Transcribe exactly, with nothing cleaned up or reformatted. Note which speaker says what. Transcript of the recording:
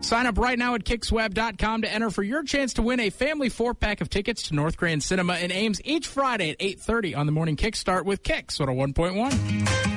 Speaker 1: Sign up right now at kicks web dot com to enter for your chance to win a family four-pack of tickets to North Grand Cinema in Ames each Friday at eight thirty on the morning Kickstart with Kicks on one point one.